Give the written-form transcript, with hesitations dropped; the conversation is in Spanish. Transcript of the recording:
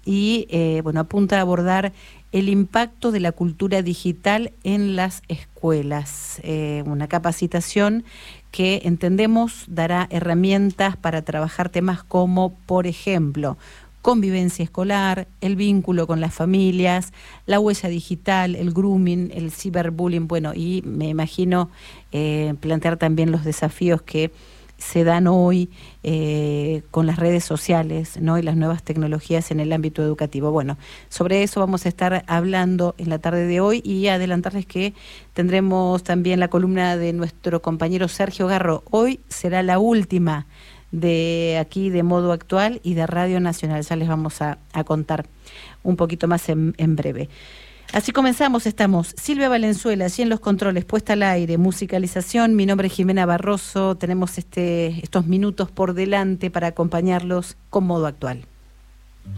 y bueno, apunta a abordar el impacto de la cultura digital en las escuelas. Una capacitación que entendemos dará herramientas para trabajar temas como, por ejemplo, convivencia escolar, el vínculo con las familias, la huella digital, el grooming, el ciberbullying, bueno, y me imagino plantear también los desafíos que se dan hoy con las redes sociales, ¿no? Y las nuevas tecnologías en el ámbito educativo. Bueno, sobre eso vamos a estar hablando en la tarde de hoy y adelantarles que tendremos también la columna de nuestro compañero Sergio Garro. Hoy será la última de aquí de Modo Actual y de Radio Nacional. Ya les vamos a contar un poquito más en breve. Así comenzamos, estamos Silvia Valenzuela, allí en los controles, puesta al aire, musicalización. Mi nombre es Jimena Barroso. Tenemos estos minutos por delante para acompañarlos con Modo Actual.